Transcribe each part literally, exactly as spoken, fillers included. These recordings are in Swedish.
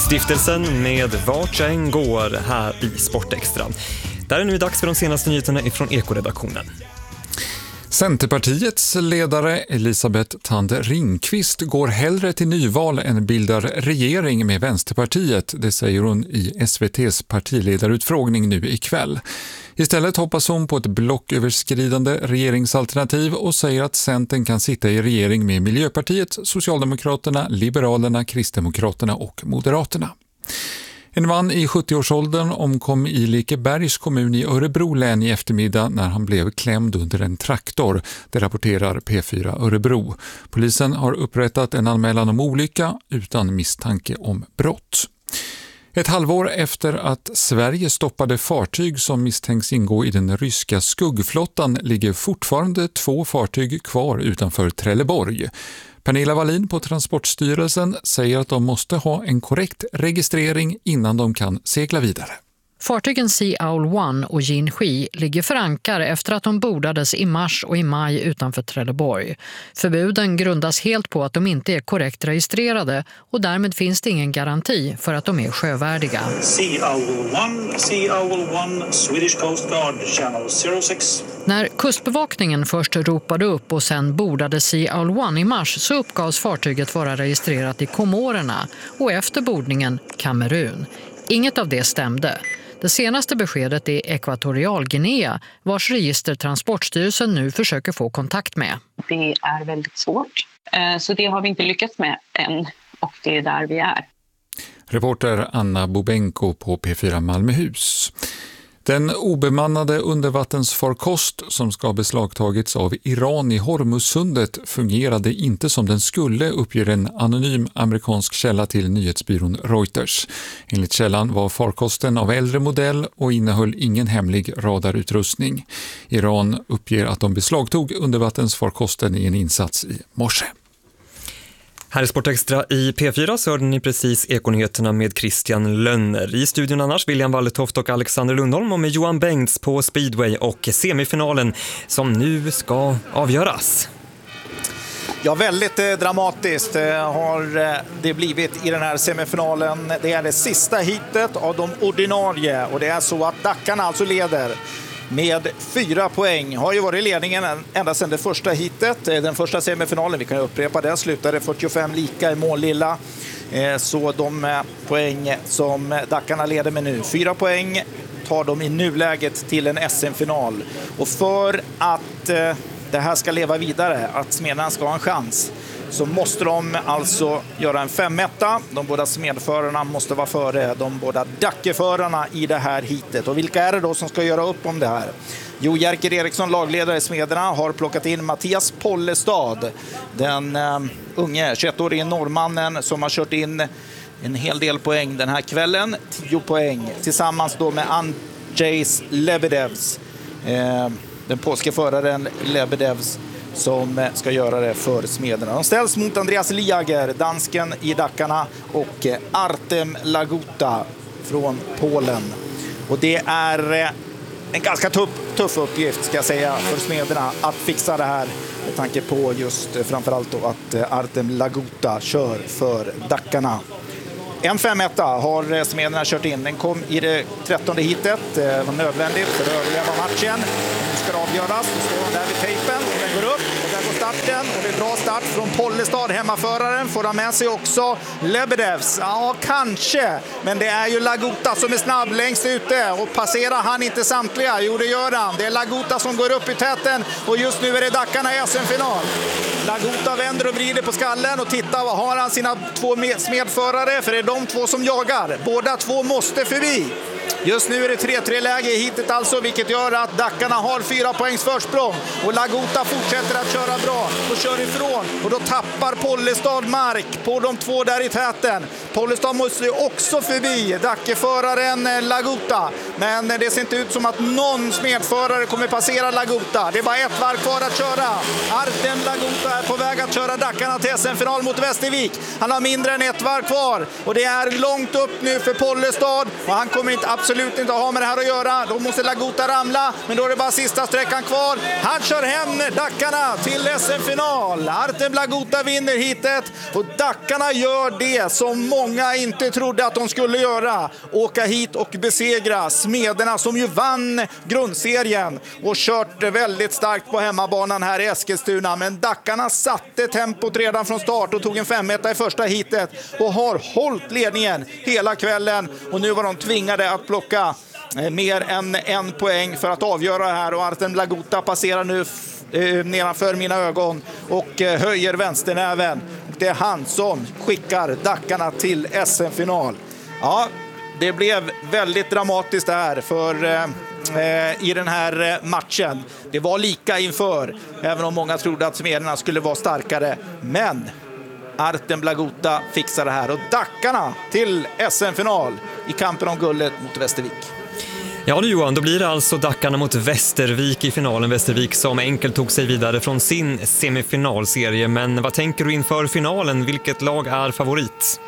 Stiftelsen med Vart jag än går här i Sportextra. Där är nu dags för de senaste nyheterna från Ekoredaktionen. Centerpartiets ledare Elisabeth Thand Ringqvist går hellre till nyval än bildar regering med Vänsterpartiet, det säger hon i S V T:s partiledarutfrågning nu ikväll. Istället hoppas hon på ett blocköverskridande regeringsalternativ och säger att Centern kan sitta i regering med Miljöpartiet, Socialdemokraterna, Liberalerna, Kristdemokraterna och Moderaterna. En man i sjuttioårsåldern omkom i Lekebergs kommun i Örebro län i eftermiddag när han blev klämd under en traktor, det rapporterar P fyra Örebro. Polisen har upprättat en anmälan om olycka utan misstanke om brott. Ett halvår efter att Sverige stoppade fartyg som misstänks ingå i den ryska skuggflottan ligger fortfarande två fartyg kvar utanför Trelleborg. Pernilla Wallin på Transportstyrelsen säger att de måste ha en korrekt registrering innan de kan segla vidare. Fartygen Sea Owl One och Jinshi ligger för ankar efter att de bordades i mars och i maj utanför Trelleborg. Förbuden grundas helt på att de inte är korrekt registrerade och därmed finns det ingen garanti för att de är sjövärdiga. Sea Owl One, Sea Owl One, Swedish Coast Guard, Channel zero sex. När kustbevakningen först ropade upp och sen bordade Sea Owl One i mars så uppgavs fartyget vara registrerat i Komorerna och efter bordningen Kamerun. Inget av det stämde. Det senaste beskedet är Ekvatorialguinea, vars register Transportstyrelsen nu försöker få kontakt med. Det är väldigt svårt, så det har vi inte lyckats med än och det är där vi är. Reporter Anna Bobenko på P fyra Malmöhus. Den obemannade undervattensfarkost som ska ha beslagtagits av Iran i Hormuzsundet fungerade inte som den skulle, uppger en anonym amerikansk källa till nyhetsbyrån Reuters. Enligt källan var farkosten av äldre modell och innehöll ingen hemlig radarutrustning. Iran uppger att de beslagtog undervattensfarkosten i en insats i morse. Här i Sportextra i P fyra så hörde ni precis Ekonyheterna med Christian Lönner. I studion annars William Walletoft och Alexander Lundholm och med Johan Bengts på Speedway och semifinalen som nu ska avgöras. Ja, väldigt eh, dramatiskt eh, har eh, det blivit i den här semifinalen. Det är det sista hitet av de ordinarie och det är så att Dackarna alltså leder med fyra poäng. Har ju varit i ledningen ända sedan det första hitet. Den första semifinalen, vi kan upprepa det, slutade fyrtiofem lika i Målilla. Så de poäng som Dackarna leder med nu, fyra poäng, tar de i nuläget till en S M-final. Och för att det här ska leva vidare, att Smederna ska ha en chans, så måste de alltså göra en femetta. De båda smedförarna måste vara före de båda dackeförarna i det här hitet. Och vilka är det då som ska göra upp om det här? Jo, Jerker Eriksson, lagledare i Smederna, har plockat in Mattias Pollestad. Den uh, unge tjugoett-årige norrmannen som har kört in en hel del poäng den här kvällen. tio poäng tillsammans då med Andrzej Lebedevs. Uh, den polske föraren Lebedevs som ska göra det för Smederna. De ställs mot Andreas Liager, dansken i Dackarna, och Artem Laguta från Polen. Och det är en ganska tuff, tuff uppgift, ska jag säga, för Smederna att fixa det här, med tanke på just framförallt då att Artem Laguta kör för Dackarna. En femetta har Smederna kört in. Den kom i det trettonde hitet. Det var nödvändigt för att överleva matchen. Nu ska det avgöras. Nu står de där vid tejpen och den går upp. Och där går starten. Och det är bra start från Pollestad, hemmaföraren. Får han med sig också Lebedevs? Ja, kanske. Men det är ju Laguta som är snabb längst ute. Och passerar han inte samtliga? Jo, det gör han. Det är Laguta som går upp i täten. Och just nu är det Dackarna i S M-final. Laguta vänder och vrider på skallen och tittar, vad har han sina två smedförare? För det är de två som jagar. Båda två måste förbi. Just nu är det tre tre läge i hitet alltså, vilket gör att Dackarna har fyra poängs försprång. Och Laguta fortsätter att köra bra och kör ifrån. Och då tappar Pollestad mark på de två där i täten. Pollestad måste också förbi Dackeföraren Laguta. Men det ser inte ut som att någon smedförare kommer passera Laguta. Det är bara ett varv kvar att köra. Artem Laguta är på väg att köra Dackarna till S M-final mot Västervik. Han har mindre än ett varv kvar och det är långt upp nu för Pollestad och han kommer inte, absolut inte ha med det här att göra. Då måste Lagota ramla, men då är det bara sista sträckan kvar. Han kör hem Dackarna till S M-final. Artem Lagota vinner hitet och Dackarna gör det som många inte trodde att de skulle göra. Åka hit och besegra Smederna som ju vann grundserien och kört väldigt starkt på hemmabanan här i Eskilstuna. Men Dackarna satte tempot redan från start och tog en femetta i första hitet och har hållit ledningen hela kvällen. Och nu var de tvingade att plocka mer än en poäng för att avgöra det här. Och Artem Lagota passerar nu eh, nedanför mina ögon och eh, höjer vänsternäven. Det är han som skickar Dackarna till S M-final. Ja, det blev väldigt dramatiskt där för eh, i den här matchen. Det var lika inför, även om många trodde att Smederna skulle vara starkare. Men Artem Lagota fixar det här och Dackarna till S M-final i kampen om guldet mot Västervik. Ja du Johan, då blir det alltså Dackarna mot Västervik i finalen. Västervik som enkelt tog sig vidare från sin semifinalserie. Men vad tänker du inför finalen? Vilket lag är favorit?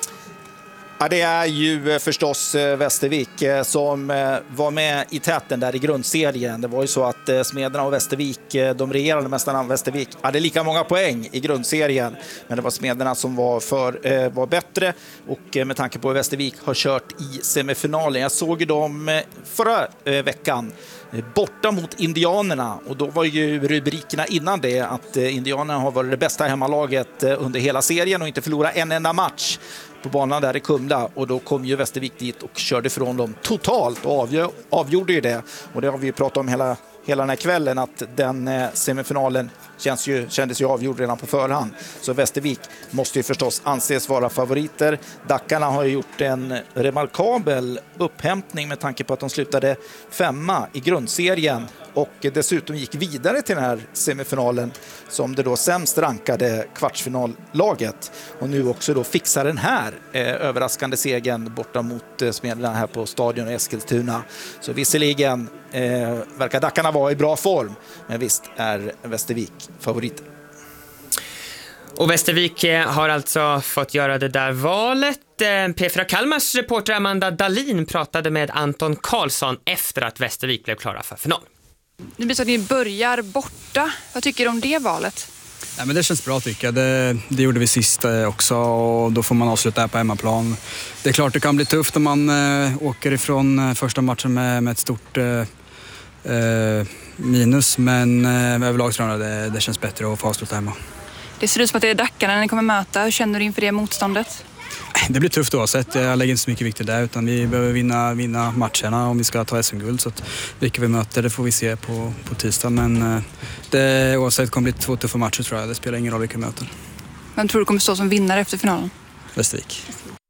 Ja, det är ju förstås Västervik som var med i täten där i grundserien. Det var ju så att Smederna och Västervik, de regerande mästarna Västervik, hade lika många poäng i grundserien. Men det var Smederna som var, för, var bättre och med tanke på att Västervik har kört i semifinalen. Jag såg ju dem förra veckan borta mot Indianerna och då var ju rubrikerna innan det att Indianerna har varit det bästa hemmalaget under hela serien och inte förlorat en enda match på banan där i Kumla, och då kom ju Västervik dit och körde från dem totalt och avgör, avgjorde ju det. Och det har vi ju pratat om hela, hela den här kvällen, att den eh, semifinalen känns ju, kändes ju avgjord redan på förhand. Så Västervik måste ju förstås anses vara favoriter. Dackarna har ju gjort en remarkabel upphämtning med tanke på att de slutade femma i grundserien och dessutom gick vidare till den här semifinalen som det då sämst rankade kvartsfinallaget. Och nu också då fixar den här eh, överraskande segern borta mot eh, Smederna här på stadion i Eskilstuna. Så visserligen eh, verkar Dackarna vara i bra form, men visst är Västervik favoriter. Och Västervik har alltså fått göra det där valet. P fyra Kalmars reporter Amanda Dahlin pratade med Anton Karlsson efter att Västervik blev klara för final. Det blir så att ni börjar borta. Vad tycker du om det valet? Ja, men det känns bra tycker jag. Det, det gjorde vi sist också och då får man avsluta här på hemmaplan. Det är klart det kan bli tufft om man äh, åker ifrån första matchen med, med ett stort äh, minus. Men äh, överlag tror jag det, det känns bättre att få avsluta hemma. Det ser ut som att det är Dackarna ni kommer möta. Hur känner du inför det motståndet? Det blir tufft oavsett. Jag lägger inte så mycket vikt där utan vi behöver vinna, vinna matcherna om vi ska ta S M-guld. Så att vilka vi möter det får vi se på, på tisdag. Men det oavsett kommer bli två tuffa matcher tror jag. Det spelar ingen roll vilka vi möter. Vem tror du kommer stå som vinnare efter finalen? Västervik.